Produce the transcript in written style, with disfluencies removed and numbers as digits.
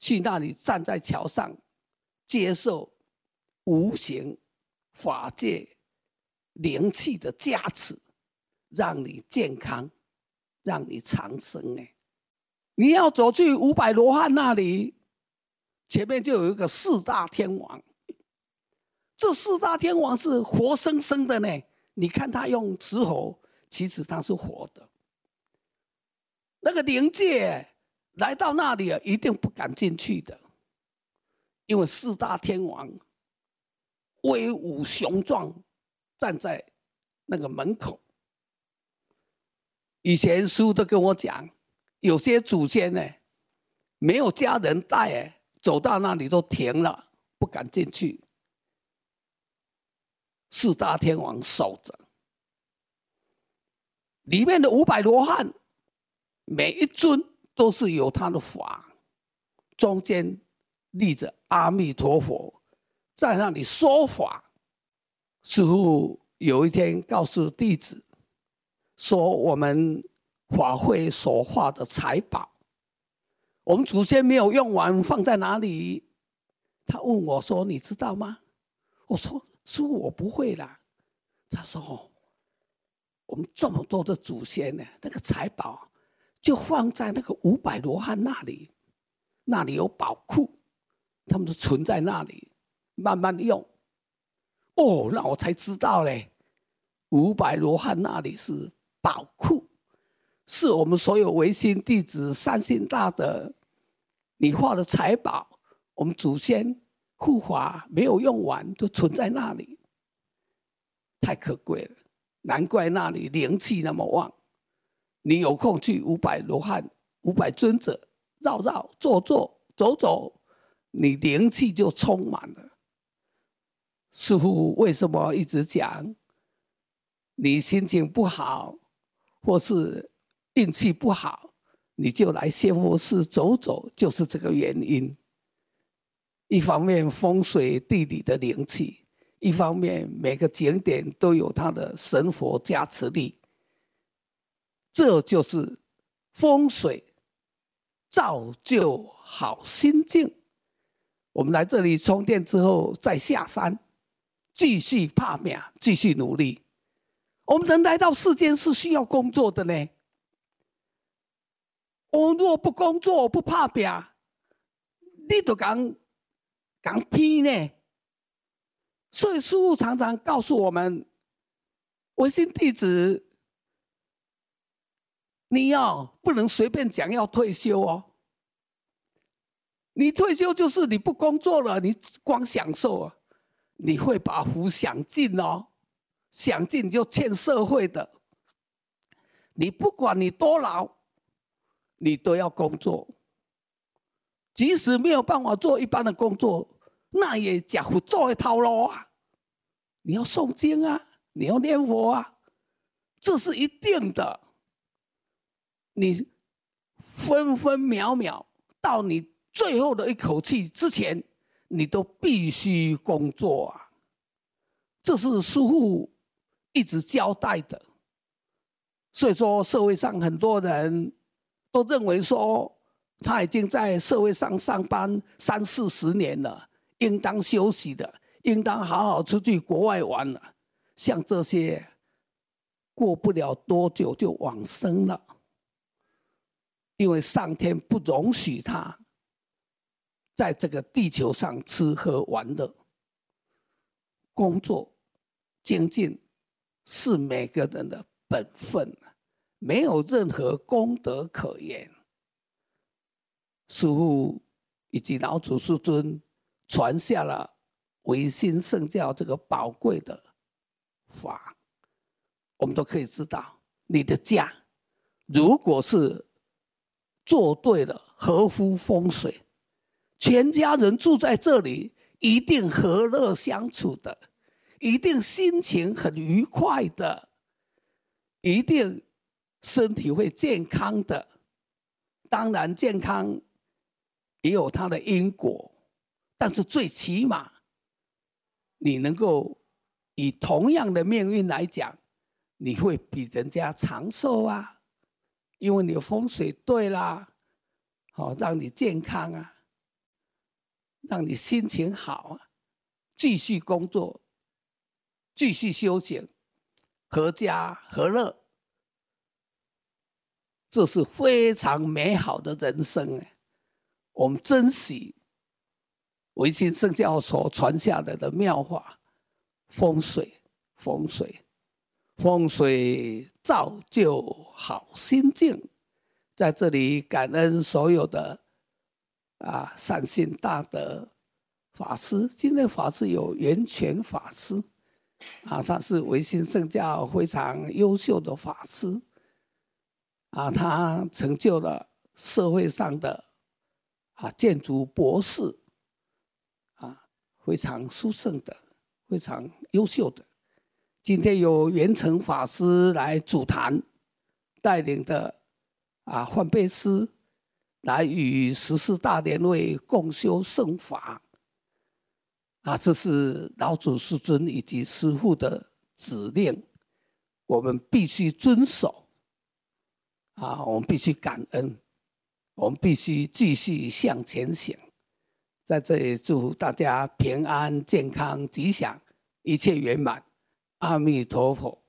去那里站在桥上，接受无形法界灵气的加持，让你健康，让你长生。你要走去500罗汉那里，前面就有一个4大天王。这4大天王是活生生的呢，你看他用石猴，其实他是活的。那个灵界来到那里一定不敢进去的，因为4大天王威武雄壮，站在那个门口。以前师父都跟我讲，有些祖先呢，没有家人带，走到那里都停了，不敢进去。4大天王守着，里面的500罗汉，每一尊都是有他的法，中间立着阿弥陀佛，在那里说法。师父有一天告诉弟子说，我们法会所化的财宝，我们祖先没有用完，放在哪里？他问我说：“你知道吗？”我说：“师父，我不会啦。”他说：“我们这么多的祖先呢，那个财宝就放在那个500罗汉那里，那里有宝库，他们就存在那里，慢慢用。”哦，那我才知道嘞，500罗汉那里是宝库，是我们所有唯心弟子善心大德，你画的财宝，我们祖先护法没有用完，就存在那里，太可贵了。难怪那里灵气那么旺。你有空去500罗汉、500尊者绕绕、坐坐、走走，你灵气就充满了。师父为什么一直讲，你心情不好，或是运气不好，你就来仙佛寺走走，就是这个原因。一方面风水地理的灵气，一方面每个景点都有它的神佛加持力，这就是风水造就好心境。我们来这里充电之后，再下山，继续打拼，继续努力。我们人来到世间是需要工作的呢。我们若不工作，不打拼，你就讲偏呢。所以师父常常告诉我们，唯心弟子，你不能随便讲要退休哦。你退休就是你不工作了，你光享受，你会把福享尽哦，享尽就欠社会的。你不管你多老，你都要工作，即使没有办法做一般的工作，那也吃佛祖的头路啊！你要诵经啊，你要念佛啊，这是一定的。你分分秒秒到你最后的一口气之前，你都必须工作啊！这是师父一直交代的。所以说，社会上很多人都认为说，他已经在社会上上班30、40年了，应当休息的，应当好好出去国外玩了。像这些，过不了多久就往生了，因为上天不容许他在这个地球上吃喝玩乐。工作精进是每个人的本分，没有任何功德可言。师父以及老祖师尊传下了唯心圣教这个宝贵的法，我们都可以知道，你的家如果是做对了，合乎风水，全家人住在这里，一定和乐相处的，一定心情很愉快的，一定身体会健康的。当然健康也有它的因果，但是最起码你能够以同样的命运来讲，你会比人家长寿啊，因为你的风水对啦，让你健康啊。 让你心情好，继续工作，继续修行，阖家和乐，这是非常美好的人生。我们珍惜维新圣教所传下来的妙法，风水，风水，风水造就好心境。在这里感恩所有的善信大德法师。今天法师有圆泉法师他是维新圣教非常优秀的法师他成就了社会上的建筑博士非常殊胜的，非常优秀的。今天由圆成法师来主坛，带领的梵呗师来与14大莲位共修圣法这是老祖师尊以及师父的指令，我们必须遵守我们必须感恩，我们必须继续向前行。在这里祝福大家平安、健康、吉祥，一切圆满。阿弥陀佛。